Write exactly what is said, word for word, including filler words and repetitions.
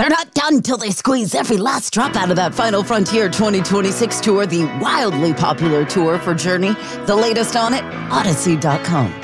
They're not done till they squeeze every last drop out of that Final Frontier twenty twenty-six tour, the wildly popular tour for Journey. The latest on it, Odyssey dot com.